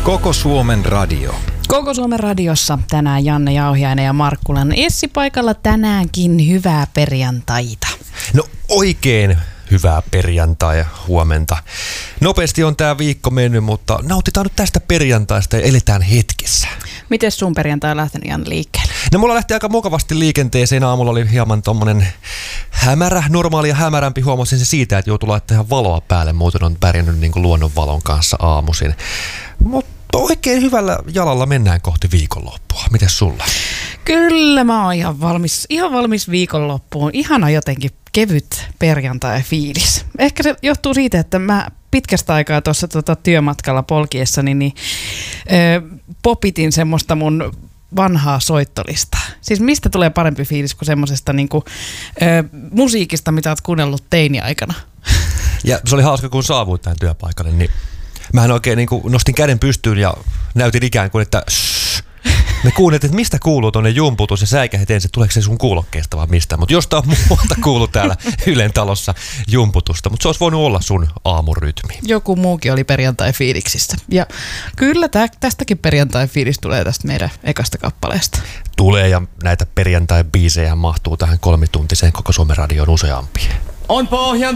Koko Suomen radio. Koko Suomen radiossa tänään Janne Jauhiainen ja Markkulan Essi paikalla tänäänkin. Hyvää perjantaita. No oikein hyvää perjantai huomenta. Nopeasti on tää viikko mennyt, mutta nautitaan nyt tästä perjantaista ja eletään hetkessä. Miten sun perjantai on lähtenyt, Janne, liikkeelle? No mulla lähti aika mukavasti liikenteeseen. Aamulla oli hieman tommonen hämärä, normaalia hämärämpi. Huomasin se siitä, että joutuu laittaa ihan valoa päälle. Muuten on pärjännyt niin kuin luonnonvalon kanssa aamuisin. Mutta oikein hyvällä jalalla mennään kohti viikonloppua. Mites sulla? Kyllä mä oon ihan valmis viikonloppuun. Ihana jotenkin kevyt perjantai-fiilis. Ehkä se johtuu siitä, että mä pitkästä aikaa tuossa työmatkalla polkiessani popitin semmoista mun vanhaa soittolistaa. Siis mistä tulee parempi fiilis kuin semmosesta niinku, musiikista, mitä oot kuunnellut teini-aikana? Ja se oli hauska, kun saavuit tähän työpaikalle, niin mähän oikein niin kuin nostin käden pystyyn ja näytin ikään kuin, että me kuunneltiin, että mistä kuuluu tuonne jumputus ja säikähdit ensin, että tuleeko se sun kuulokkeesta vai mistä. Mutta jostain muualta kuuluu täällä Ylen talossa jumputusta, mutta se olisi voinut olla sun aamurytmi. Joku muukin oli perjantai-fiiliksissä. Ja kyllä tästäkin perjantai-fiilis tulee tästä meidän ekasta kappaleesta. Tulee, ja näitä perjantai-biisejä mahtuu tähän 3-tuntiseen Koko Suomen radioon useampia. On pohjan